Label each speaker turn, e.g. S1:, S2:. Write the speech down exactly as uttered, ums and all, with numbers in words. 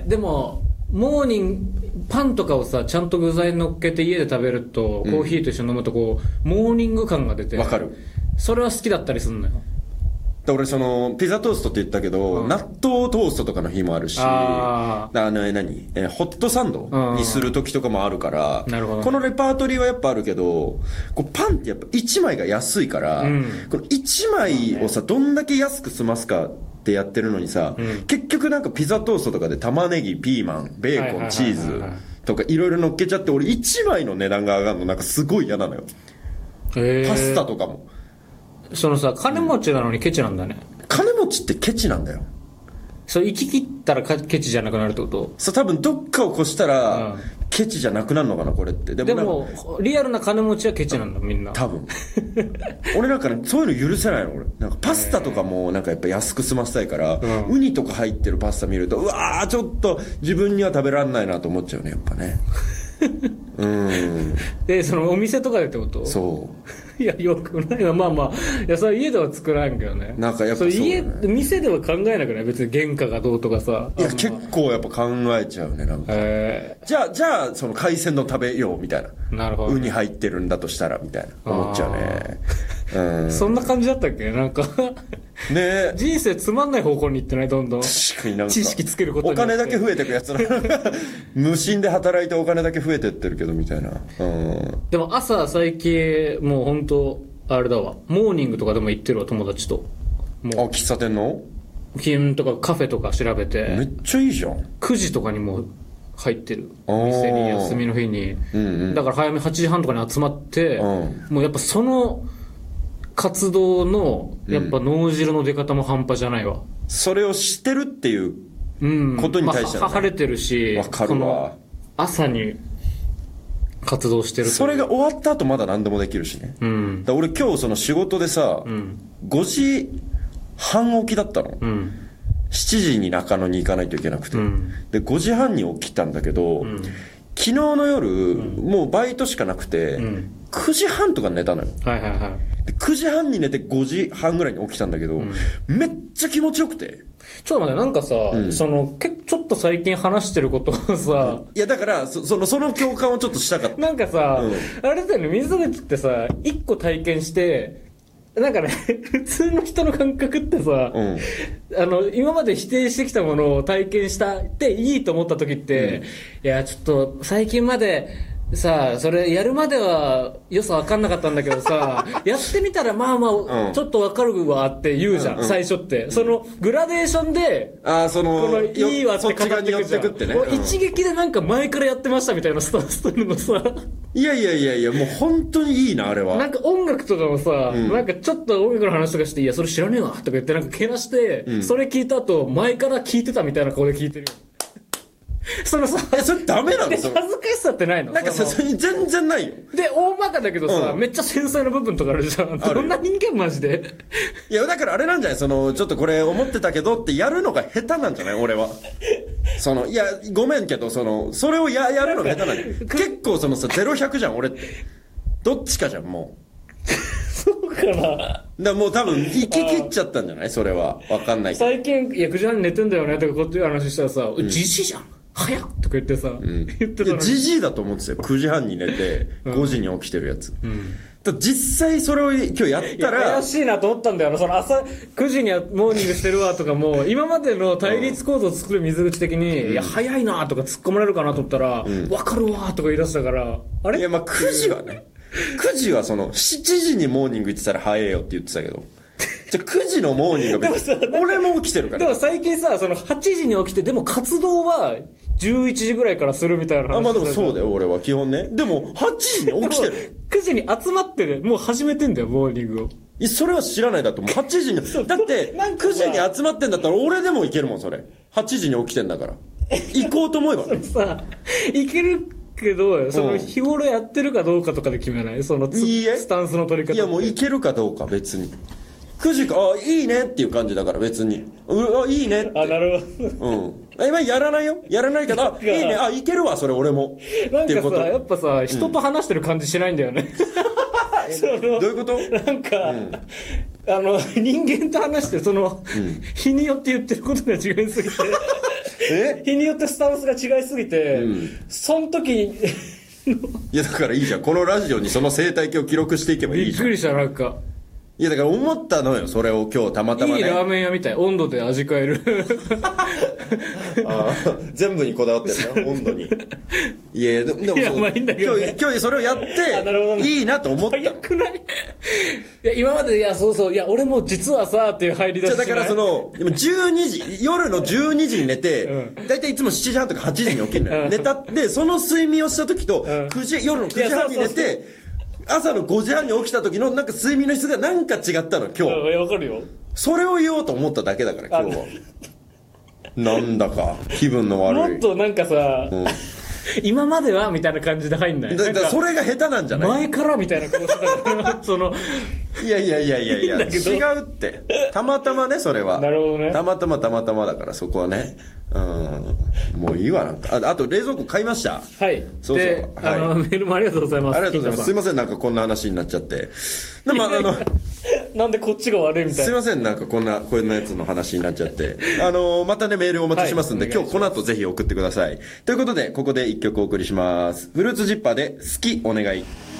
S1: でもモーニングパンとかをさちゃんと具材乗っけて家で食べると、うん、コーヒーと一緒に飲むとこうモーニング感が出て
S2: わかる。
S1: それは好きだったりするのよ。
S2: で俺そのピザトーストって言ったけど、うん、納豆トーストとかの日もあるし、ああの何、えー、ホットサンドにする時とかもあるから、なるほど、このレパートリーはやっぱあるけど、こうパンってやっぱいちまいが安いから、うん、このいちまいをさどんだけ安く済ますかってやってるのにさ、うん、結局なんかピザトーストとかで玉ねぎ、ピーマン、ベーコン、チーズとかいろいろ乗っけちゃって、俺いちまいの値段が上がるのなんかすごい嫌なのよ。パスタとかも。
S1: そのさ、金持ちなのにケチなんだね。
S2: 金持ちってケチなんだよ。
S1: そう、行き切ったらケチじゃなくなるってこと？
S2: そう、多分どっかを越したら、うん、ケチじゃなくなるのかな、これって。
S1: でも、でもリアルな金持ちはケチなんだ、みんな。
S2: 多分。俺なんかね、そういうの許せないの、俺。なんかパスタとかも、なんかやっぱ安く済ませたいから、うん、ウニとか入ってるパスタ見ると、うわー、ちょっと自分には食べられないなと思っちゃうね、やっぱね。うん。
S1: で、そのお店とかでってこと？
S2: そう。
S1: いや、よくないな。まあまあ。いや、それ家では作らんけどね。
S2: なんかやっぱそう、ね、
S1: 家、店では考えなくない？別に原価がどうとかさ。
S2: いや、結構やっぱ考えちゃうね、なんか。へー。じゃあ、じゃあ、その海鮮丼食べよう、みたいな。なるほど、ね。ウニ入ってるんだとしたら、みたいな。思っちゃうね。うん。そ
S1: んな感じだったっけ？なんか。ねえ。人生つまんない方向に行ってない？どんどん。
S2: 確かになんか。
S1: 知識つけることに
S2: お金だけ増えてくやつな。無心で働いてお金だけ増えてってるけど、みたいな。うん。
S1: でも朝最近、もうほんと、あれだわ。モーニングとかでも行ってるわ、友達と。
S2: もうあ、喫茶店の？
S1: 金とかカフェとか調べて。
S2: めっちゃいいじゃん。
S1: くじとかにも入ってる。店に休みの日に。うんうん、だから早めはちじはんとかに集まって、うん、もうやっぱその活動の、やっぱ脳汁の出方も半端じゃないわ。うん、
S2: それをしてるっていうことに対して、ね、
S1: まあ、晴れてるし、
S2: わかるわ。
S1: 朝に、活動してる。
S2: それが終わった後まだ何でもできるしね。うん。だ俺今日その仕事でさ、うん、ごじはん起きだったの。うん。しちじに中野に行かないといけなくて。うん、で、ごじはんに起きたんだけど、うん、昨日の夜、うん、もうバイトしかなくて、うん、くじはんとか寝たのよ。はいはいはい。でくじはんに寝てごじはんぐらいに起きたんだけど、うん、めっちゃ気持ちよくて。
S1: ちょっと待って、なんかさ、うん、その、けちょっと最近話してることをさ、
S2: いやだから、そその、その共感をちょっとしたかった。
S1: なんかさ、うん、あれだよね、水口ってさ、一個体験して、なんかね、普通の人の感覚ってさ、うん、あの、今まで否定してきたものを体験したっていいと思った時って、うん、いや、ちょっと最近まで、さあ、それやるまでは良さ分かんなかったんだけどさ、やってみたらまあまあ、ちょっと分かるわって言うじゃん、うんうん、最初って。その、グラデーションで、
S2: ああ、その、
S1: この、いいわって語ってくじゃん。
S2: そっち側に寄ってくってね。
S1: うん、一撃でなんか前からやってましたみたいなスタンスするのさ。
S2: いやいやいやいや、もう本当にいいな、あれは。
S1: なんか音楽とかもさ、うん、なんかちょっと音楽の話とかして、いや、それ知らねえわとか言ってなんかけなして、うん、それ聞いた後、前から聞いてたみたいな顔で聞いてるよ。そのさ、
S2: え、それダメなの？
S1: 恥ずかしさってないの？
S2: なんかさ、それ全然ないよ。
S1: で、大バカだけどさ、うん、めっちゃ繊細な部分とかあるじゃん。どんな人間マジで。
S2: いや、だからあれなんじゃないその、ちょっとこれ思ってたけどってやるのが下手なんじゃない俺は。その、いや、ごめんけど、その、それをや、やるのが下手なんじゃない結構そのさ、ゼロひゃくじゃん、俺って。どっちかじゃん、もう。
S1: そうかな。だから
S2: もう多分、行き切っちゃったんじゃないそれは。わかんないけど。
S1: 最近、いや、くじはんに寝てんだよねとかこういう話したらさ、じじいじゃん。早っとか言ってさ、うん、言ってたのに。
S2: じじいだと思ってたよ。くじはんに寝て、ごじに起きてるやつ。うん、だ実際それを今日やったら。
S1: 怪しいなと思ったんだよな。その朝くじにはモーニングしてるわとかも、今までの対立構造を作る水口的に、うん、いや、早いなとか突っ込まれるかなと思ったら、わ、うん、かるわとか言い出したから、あれ
S2: いや、まあくじはね。くじはその、しちじにモーニング行ってたら早いよって言ってたけど。じゃくじのモーニングが別に俺も起きてるから。
S1: でも最近さ、そのはちじに起きて、でも活動はじゅういちじぐらいからするみたいな話。
S2: あ、まあでもそうだよ、俺は基本ね。でもはちじに起きてる。
S1: くじに集まってる。もう始めてんだよ、モーニングを。
S2: いや、それは知らないだと思う。はちじに。だって、くじに集まってんだったら俺でも行けるもん、それ。はちじに起きてんだから。行こうと思えばね。
S1: さ、行けるけど、その日頃やってるかどうかとかで決めないそのつ
S2: いいえ
S1: スタンスの取り方。
S2: いや、もう行けるかどうか、別に。くじか、あ、いいねっていう感じだから別に。う、あ、いいねって。
S1: あ、なるほど。
S2: うん。今やらないよ。やらないけど、あ、いいね。あ、いけるわ、それ俺も。
S1: なんかさ、やっぱさ、人と話してる感じしないんだよね。
S2: どういうこと？
S1: なんか、うん、あの、人間と話して、その、うん、日によって言ってることが違いすぎて。
S2: え
S1: 日によってスタンスが違いすぎて、うん、その時に
S2: いやだからいいじゃん、このラジオにその生態系を記録していけばいいじゃん。
S1: びっくりした。なんか
S2: いやだから思ったのよ、それを今日たまたまね。
S1: いいラーメン屋みたい、温度で味変える
S2: あ全部にこだわってるな、温度に。いやでも
S1: いやまあいいんだけど、ね、
S2: 今日今日それをやって、ね、いいなと思った。
S1: 早くない？いや今までいやそうそういや俺も実はさっていう入り出し
S2: だからそのでもじゅうにじ夜のじゅうにじに寝て、うん、だいたいいつもしちじはんとかはちじに起きるのよ、うん、寝たってその睡眠をした時と、うん、くじ夜のくじはんに寝て朝のごじはんに起きた時のなんか睡眠の質がなんか違ったの今日。
S1: わかるよ。
S2: それを言おうと思っただけだから今日は。なんだか気分の悪い。
S1: もっとなんかさ、うん、今まではみたいな感じで入んない。
S2: だからそれが下手なんじゃない？
S1: 前からみたいな顔してたからその
S2: いやいやいやいやいや違うってたまたまねそれは。
S1: なるほどね。
S2: たまたまたまたまだからそこはね。うん、もういいわなんか あ, あと冷蔵庫買いました。
S1: はいそうそうで、はい、あのメールもありがとうございます。
S2: ありがとうございます。すいませんなんかこんな話になっちゃってでもあの
S1: なんでこっちが悪いみたいな。
S2: すいませんなんかこんなこんなやつの話になっちゃってあのまたねメールお待ちしますんで、はい、今日この後ぜひ送ってください。ということでここで一曲お送りします。フルーツジッパーで好きお願い。